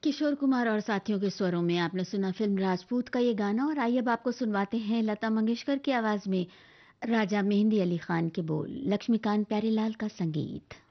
किशोर कुमार और साथियों के स्वरों में आपने सुना फिल्म राजपूत का ये गाना। और आइए अब आपको सुनवाते हैं लता मंगेशकर की आवाज में राजा मेहंदी अली खान के बोल, लक्ष्मीकांत प्यारेलाल का संगीत।